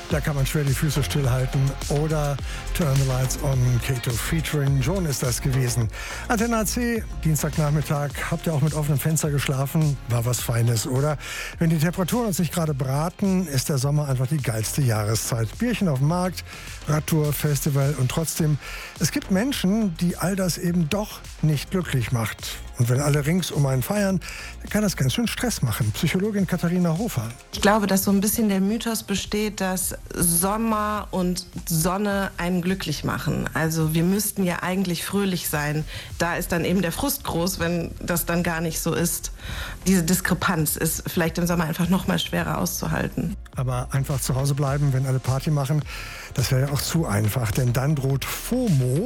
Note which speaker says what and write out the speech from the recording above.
Speaker 1: Da kann man schwer die Füße stillhalten. Oder Turn the Lights on, Kato featuring Joan ist das gewesen. Antenne AC, Dienstagnachmittag. Habt ihr auch mit offenem Fenster geschlafen? War was Feines, oder? Wenn die Temperaturen uns nicht gerade braten, ist der Sommer einfach die geilste Jahreszeit. Bierchen auf dem Markt, Radtour, Festival und trotzdem, es gibt Menschen, die all das eben doch nicht glücklich macht. Und wenn alle rings um einen feiern, dann kann das ganz schön Stress machen. Psychologin Katharina Hofer.
Speaker 2: Ich glaube, dass so ein bisschen der Mythos besteht, dass Sommer und Sonne einen glücklich machen. Also wir müssten ja eigentlich fröhlich sein. Da ist dann eben der Frust groß, wenn das dann gar nicht so ist. Diese Diskrepanz ist vielleicht im Sommer einfach noch mal schwerer auszuhalten.
Speaker 1: Aber einfach zu Hause bleiben, wenn alle Party machen, das wäre ja auch zu einfach. Denn dann droht FOMO.